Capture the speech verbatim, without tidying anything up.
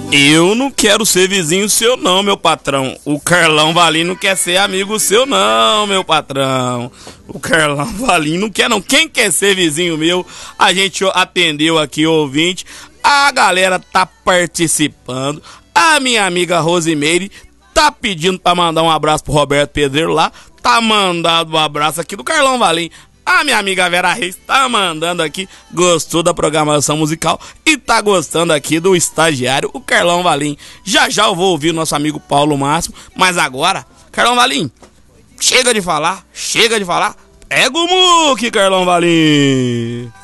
Eu não quero ser vizinho seu não, meu patrão. O Carlão Valim não quer ser amigo seu não, meu patrão. O Carlão Valim não quer não. Quem quer ser vizinho meu? A gente atendeu aqui o ouvinte. A galera tá participando. A minha amiga Rosimeire tá pedindo pra mandar um abraço pro Roberto Pedreiro lá. Tá mandando um abraço aqui do Carlão Valim. A minha amiga Vera Reis tá mandando aqui, gostou da programação musical e tá gostando aqui do estagiário, o Carlão Valim. Já já eu vou ouvir o nosso amigo Paulo Máximo, mas agora, Carlão Valim, chega de falar, chega de falar, pega o muque, Carlão Valim.